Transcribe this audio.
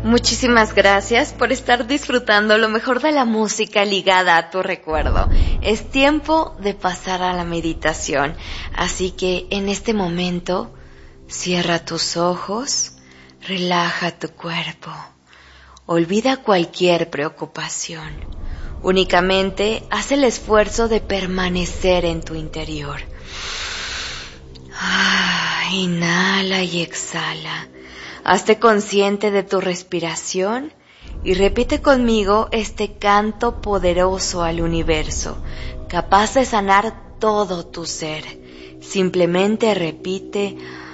Muchísimas gracias por estar disfrutando lo mejor de la música ligada a tu recuerdo. Es tiempo de pasar a la meditación, así que en este momento cierra tus ojos, relaja tu cuerpo, olvida cualquier preocupación. Únicamente haz el esfuerzo de permanecer en tu interior. Inhala y exhala. Hazte consciente de tu respiración y repite conmigo este canto poderoso al universo, capaz de sanar todo tu ser. Simplemente repite: